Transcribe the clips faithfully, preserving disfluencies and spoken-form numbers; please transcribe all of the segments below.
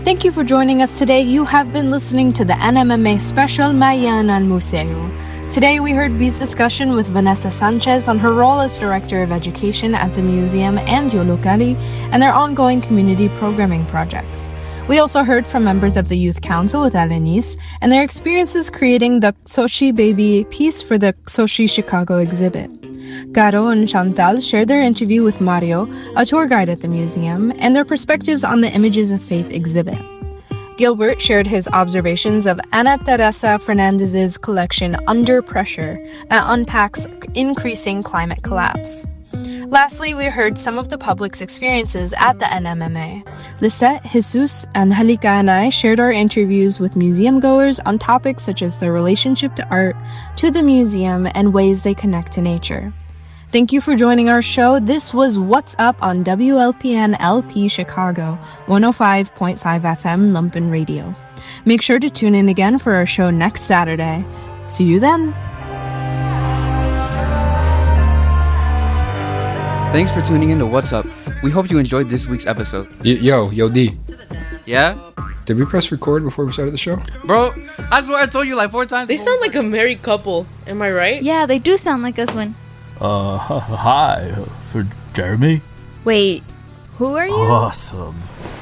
Thank you for joining us today. You have been listening to the N M M A special Mayan al Museo. Today we heard B's discussion with Vanessa Sanchez on her role as Director of Education at the museum and Yollocalli and their ongoing community programming projects. We also heard from members of the Youth Council with Alanis and their experiences creating the Xochi Baby piece for the Xochi Chicago exhibit. Caro and Chantal shared their interview with Mario, a tour guide at the museum, and their perspectives on the Images of Faith exhibit. Gilbert shared his observations of Ana Teresa Fernandez's collection Under Pressure that unpacks increasing climate collapse. Lastly, we heard some of the public's experiences at the N M M A. Lisette, Jesus, and Halika and I shared our interviews with museum goers on topics such as their relationship to art, to the museum, and ways they connect to nature. Thank you for joining our show. This was What's Up on W L P N L P Chicago, one oh five point five F M Lumpen Radio. Make sure to tune in again for our show next Saturday. See you then. Thanks for tuning in to What's Up. We hope you enjoyed this week's episode. Y- yo, yo, D. Yeah? Did we press record before we started the show? Bro, I swear I told you like four times. They sound like a married couple. Am I right? Yeah, they do sound like us when... Uh, hi, for Jeremy? Wait, who are you? Awesome.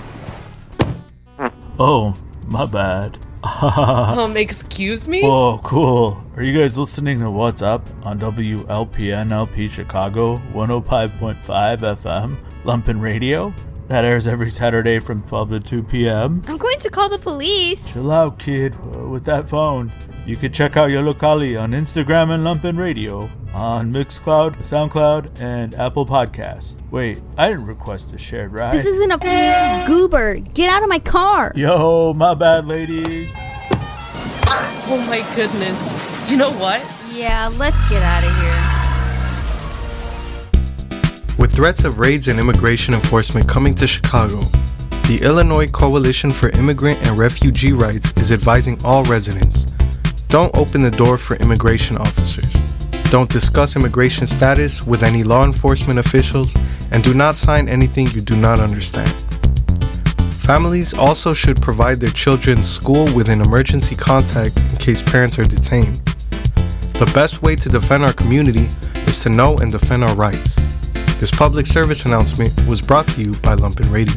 Oh, my bad. um, excuse me? Oh, cool. Are you guys listening to What's Up on W L P N L P Chicago, one oh five point five F M, Lumpen Radio? That airs every Saturday from twelve to two p.m. I'm going to call the police. Chill out, kid, uh, with that phone. You can check out Yollocalli on Instagram and Lumpen Radio, on Mixcloud, SoundCloud, and Apple Podcasts. Wait, I didn't request a shared ride. This isn't a goober. Get out of my car. Yo, my bad, ladies. Oh my goodness. You know what? Yeah, let's get out of here. With threats of raids and immigration enforcement coming to Chicago, the Illinois Coalition for Immigrant and Refugee Rights is advising all residents: don't open the door for immigration officers. Don't discuss immigration status with any law enforcement officials, and do not sign anything you do not understand. Families also should provide their children's school with an emergency contact in case parents are detained. The best way to defend our community is to know and defend our rights. This public service announcement was brought to you by Lumpen Radio.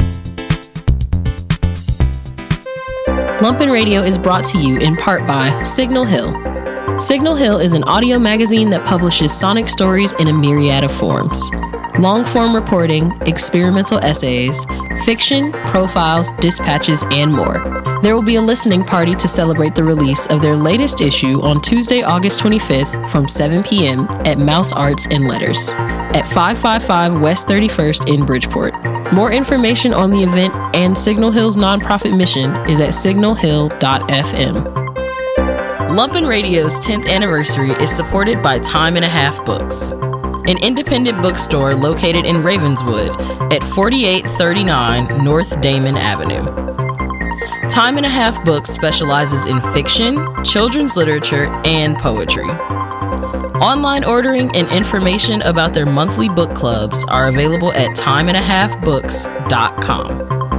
Lumpen Radio is brought to you in part by Signal Hill. Signal Hill is an audio magazine that publishes sonic stories in a myriad of forms. Long-form reporting, experimental essays, fiction, profiles, dispatches, and more. There will be a listening party to celebrate the release of their latest issue on Tuesday, August twenty-fifth from seven p.m. at Mouse Arts and Letters at five fifty-five West thirty-first in Bridgeport. More information on the event and Signal Hill's nonprofit mission is at signal hill dot f m. Lumpen Radio's tenth anniversary is supported by Time and a Half Books, an independent bookstore located in Ravenswood at forty-eight thirty-nine North Damon Avenue. Time and a Half Books specializes in fiction, children's literature, and poetry. Online ordering and information about their monthly book clubs are available at time and a half books dot com.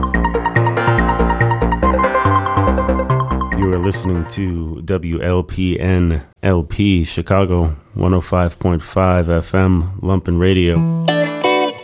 You are listening to W L P N L P Chicago, one oh five point five F M Lumpen Radio.